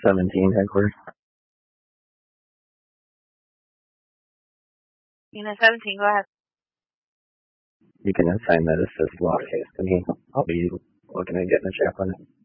17 headquarters. Unit 17, go ahead. You can assign that assist lock case to me. I'll be looking at getting a check on it.